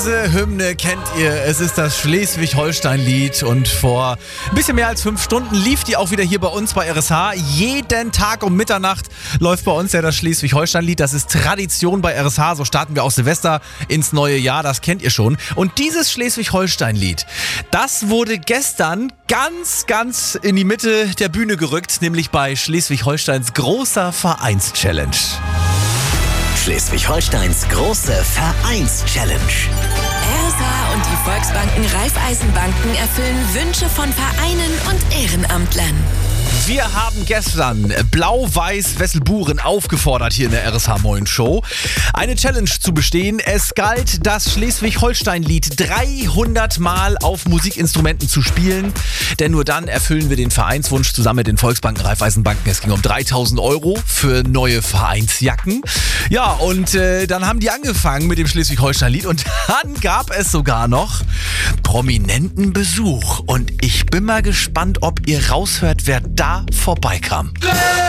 Diese Hymne kennt ihr. Es ist das Schleswig-Holstein-Lied und vor ein bisschen mehr als 5 Stunden lief die auch wieder hier bei uns bei RSH. Jeden Tag um Mitternacht läuft bei uns ja das Schleswig-Holstein-Lied. Das ist Tradition bei RSH. So starten wir auch Silvester ins neue Jahr. Das kennt ihr schon. Und dieses Schleswig-Holstein-Lied, das wurde gestern ganz in die Mitte der Bühne gerückt, nämlich bei Schleswig-Holsteins großer Vereins-Challenge. Schleswig-Holsteins große Vereins-Challenge. RSH und die Volksbanken Raiffeisenbanken erfüllen Wünsche von Vereinen und Ehrenamtlern. Wir haben gestern Blau-Weiß Wesselburen aufgefordert hier in der RSH Moin Show, eine Challenge zu bestehen. Es galt, das Schleswig-Holstein-Lied 300 Mal auf Musikinstrumenten zu spielen, denn nur dann erfüllen wir den Vereinswunsch zusammen mit den Volksbanken Raiffeisenbanken. Es ging um 3.000 € für neue Vereinsjacken. Ja, und dann haben die angefangen mit dem Schleswig-Holstein-Lied und dann gab es sogar noch prominenten Besuch. Und ich bin mal gespannt, ob ihr raushört, wer da vorbeikam.